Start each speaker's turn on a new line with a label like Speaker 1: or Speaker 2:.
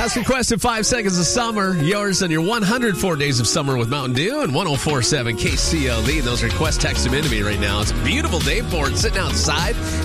Speaker 1: Most requested 5 seconds of summer. Yours on your 104 days of summer with Mountain Dew and 104.7 KCLV. Those requests text them into me right now. It's a beautiful day for it. Sitting outside,